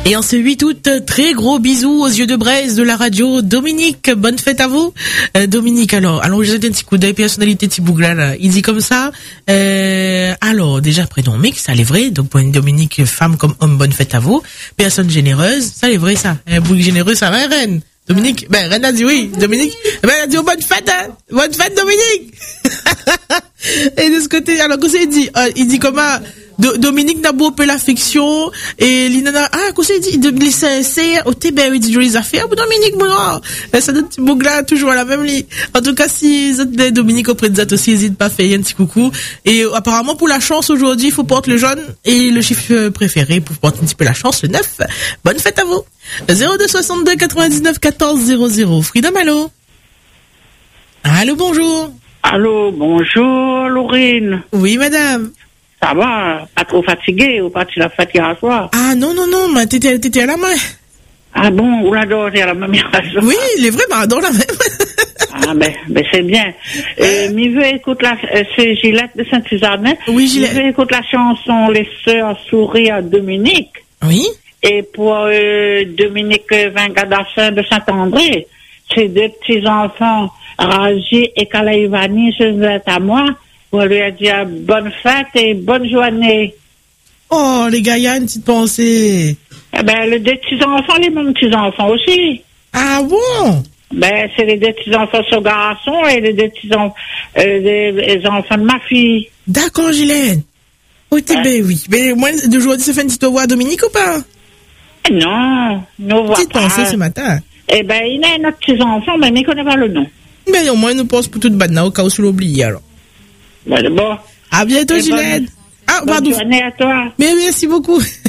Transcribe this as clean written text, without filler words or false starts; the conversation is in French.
Et en ce 8 août, très gros bisous aux yeux de braise de la radio. Dominique, bonne fête à vous. Dominique, alors je jette un petit coup d'œil, personnalité petit bougla, là. Il dit comme ça. Alors, déjà, prénom mix, ça l'est vrai. Donc, pour une Dominique, femme comme homme, bonne fête à vous. Personne généreuse, ça l'est vrai, ça. Un boug généreux, ça va, Reine. Dominique, Reine a dit oui. Dominique, elle a dit bonne fête, hein. Bonne fête, Dominique. Et de ce côté, alors, qu'est-ce qu'il dit? Il dit comment? Dominique n'a beau peu l'affection et l'inana qu'est-ce qu'il dit c'est au Tibet il dit jolies affaires pour Dominique moi ça donne petit bougla toujours à la même lit. En tout cas si Dominique auprès de Zat aussi n'hésite pas à faire un petit coucou et apparemment pour la chance aujourd'hui il faut porter le jaune et le chiffre préféré pour porter un petit peu la chance le 9. Bonne fête à vous. 02 62 99 14 00. Freedom, allô. Allô, bonjour. Allô, bonjour Laurine. Oui madame. Ça va, pas trop fatigué ou pas tu l'as fatigué à soir? Ah non, mais t'étais à la main. Ah bon, ou la doré à la même raison? Oui, il est vrai, mais dans la même. Ah ben c'est bien. Mais je veux écouter c'est Gillette de Saint-Suzanne. Oui, Gillette. Je veux écouter la chanson Les Sœurs sourient à Dominique. Oui. Et pour Dominique Vingadassin de Saint-André, c'est deux petits enfants, Raji et Kalaïvani, c'est à moi. On lui a dit bonne fête et bonne journée. Oh, les gars, il y a une petite pensée. Eh ben, les deux petits-enfants, les mêmes petits-enfants aussi. Ah bon? Ben, c'est les deux petits-enfants sur garçon et les deux petits-enfants, les enfants de ma fille. D'accord, Gilène. Oh, ben oui. Mais moi, d'aujourd'hui, ça fait une petite au revoir à Dominique ou pas? Non, nous voit petite pas. pensée ce matin. Eh ben, il a notre petit-enfant, mais il ne connaît pas le nom. Mais au moins, nous pense pour toute badna au cas où je l'oublie, alors. Ben, bon. À bientôt, Gilène. Bonne journée à toi. Mais merci beaucoup.